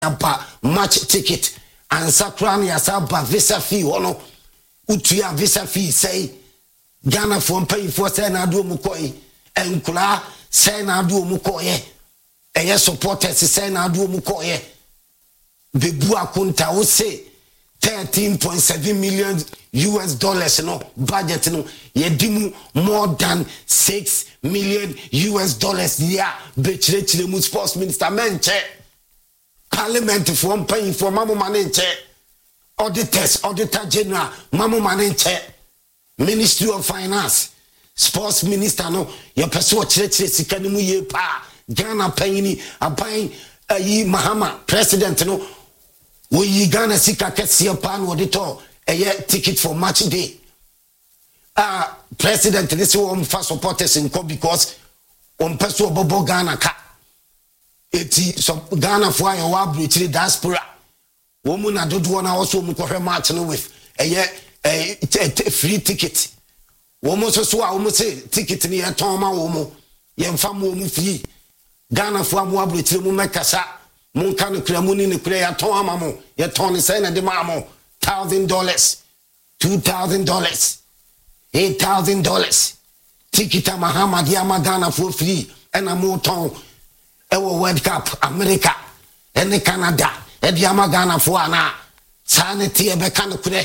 aba match ticket and sakran ya saba visa fee ono utua visa fee say Ghana for pay for say na do mu koi enkula say na do mu koye eye supporters say na do mu koye bebu akunta wo say $13.7 million no budget no yedimu more than $6 million yeah bechire mu sports minister menche parliament for paying for mamu manenche auditors auditor general mamu manenche ministry of finance sports minister no your person chire sika ni mu ye pa Ghana paying aban yi Mahama president no we Ghana sika kesi pa no auditor ticket for match day president this one for supporters in co because on person bobo Ghana ka eti so Ghana for your wabri diaspora woman na dodo na also mu kohwe match no with free ticket woman so a woman say ticket ni eton ma woman yemfa mo mu free Ghana for mu wabri mu mekasa mun kan kura mu ni ne kura ya ton ama mo ye ton say na de ma mo $1,000 $2,000 $8,000 ticket Mahama dia Ghana for free and a mo ton ewo World Cup America and Canada e dia Ghana for ana sanity e be kan kure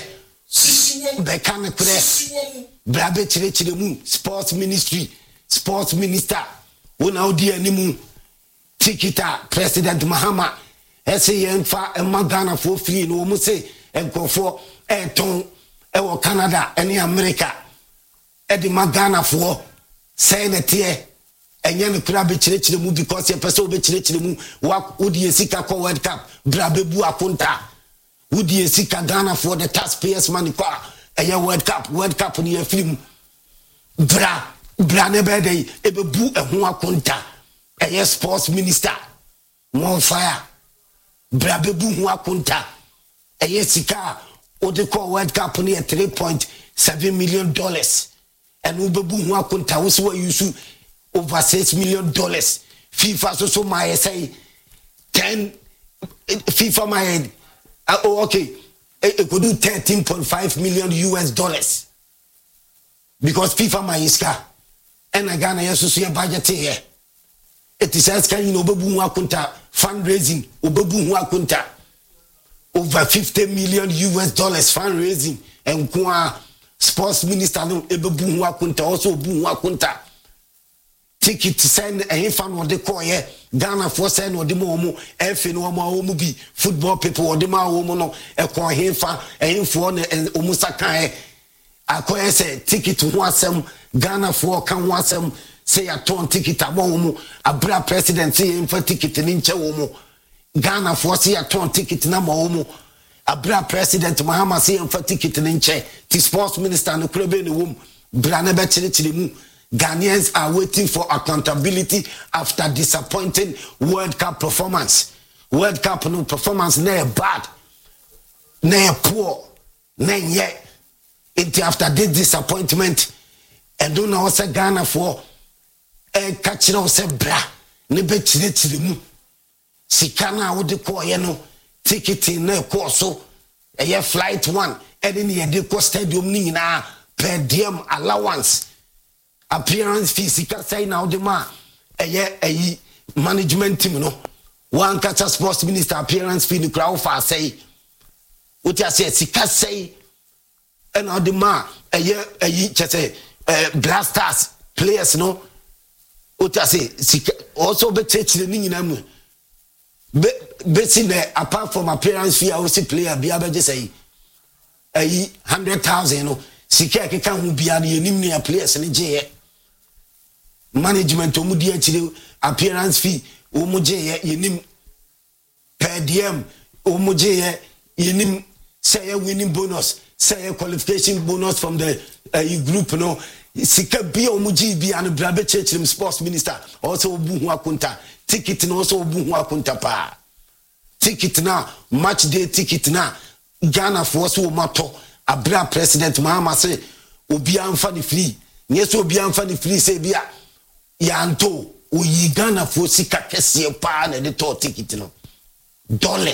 brabe chire mu sports ministry sports minister wona odi animu tikita president Mahama ese yenfa e Ghana for free no mo say enkofo eton ewo Canada ene America e di Ghana for say na tie enye ne kura be chire mu because ye person be chire mu wodi esika ko World Cup brabe bu akonta wodi esika Ghana for the taxpayers money kwa eye World Cup ni film bra ne be dey e be bu ehun akonta eye sports minister more fire brabe bu hu akonta eye sika odi ko World Cup ni $3.7 million and we bebu hu akonta wo so use over $6 million. FIFA so my say 10 FIFA my okay it could do $13.5 million because FIFA my iska and I Ghana yeso so budget here it is as can you know bebu hu akonta fundraising obebu hu akonta over $50 million fundraising and kwa sports minister no ebebu hu akonta also bu hu akonta ticket send a fan what they call here Ghana for send what the mo efe no mo bi football people what the ma wo no e ko hefa ehfo na omusa kan akoye say ticket ho asem Ghana for kan ho asem say a ton ticket abon mo abra president say emfa ticket ni nche wo mo Ghana for say a ton ticket na mo mo abra president Mahama say emfa ticket ni nche ti sports minister no krebe ni wo bra na be chire mu Ghanaians are waiting for accountability after disappointing World Cup performance. World Cup no performance na bad, na poor, na yet. After this disappointment, and don't know what's Ghana for catch no se bra, ne be chire mu. Sikana wo de ko ye no ticket na ko so e flight 1 e de ne de ko stadium ni na per diem allowance. Appearance physical say now the man a management team no one catch sports minister appearance fee the crowd for say what you say sika say and now the man a blasters players no what you say also be church the ni na mu be see apart from appearance fee I will see player be able to say 100,000 no sika ke kan hu bia na yenim ne players ne je management omu di achire appearance fee omu je yenim per diem omu je yenim say winning bonus say qualification bonus from the group no sika bia omu je bia no brabe church sports minister also obu hu akonta ticket no also obu hu akonta pa ticket na match day ticket na Ghana for so mato abra president Mahama say obi amfa ni free nyeso obi amfa ni free say bia yanto oyi Ghana for sika kese pa na de to ticket no dollars